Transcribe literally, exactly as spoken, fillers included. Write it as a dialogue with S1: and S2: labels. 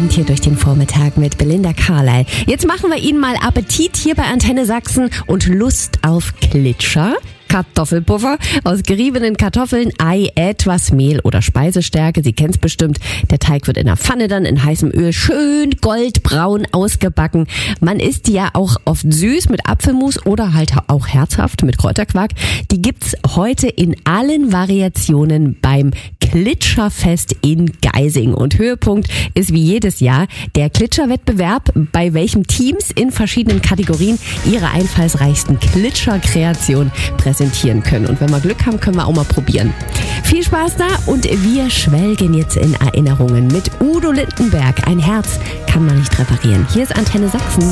S1: entspannt hier durch den Vormittag mit Belinda Carlisle. Jetzt machen wir Ihnen mal Appetit hier bei Antenne Sachsen und Lust auf Klitscher. Kartoffelpuffer aus geriebenen Kartoffeln, Ei, etwas Mehl oder Speisestärke. Sie kennt's bestimmt. Der Teig wird in der Pfanne dann in heißem Öl schön goldbraun ausgebacken. Man isst die ja auch oft süß mit Apfelmus oder halt auch herzhaft mit Kräuterquark. Die gibt's heute in allen Variationen beim Klitscherfest in Geising. Und Höhepunkt ist wie jedes Jahr der Klitscherwettbewerb, bei welchem Teams in verschiedenen Kategorien ihre einfallsreichsten Klitscherkreationen präsentieren können. Und wenn wir Glück haben, können wir auch mal probieren. Viel Spaß da und wir schwelgen jetzt in Erinnerungen mit Udo Lindenberg. Ein Herz kann man nicht reparieren. Hier ist Antenne Sachsen.